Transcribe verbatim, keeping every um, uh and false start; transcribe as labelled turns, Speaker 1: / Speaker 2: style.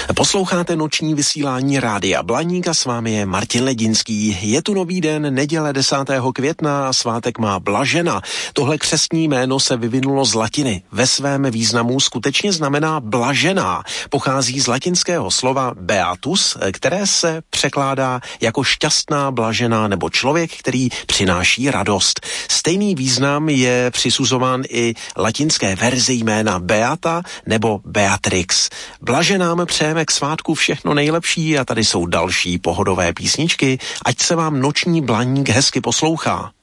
Speaker 1: Posloucháte noční vysílání Rádia Blaník a s vámi je Martin Ledinský. Je tu nový den, neděle desátého května a svátek má Blažena. Tohle křestní jméno se vyvinulo z latiny. Ve svém významu skutečně znamená blažená. Pochází z latinského slova beatus, které se překládá jako šťastná, blažená nebo člověk, který přináší radost. Stejný význam je přisuzován i latinské verzi jména Beata nebo Beatrix. Blaženám přejeme k svátku všechno nejlepší a tady jsou další pohodové písničky, ať se vám noční Blaník hezky poslouchá.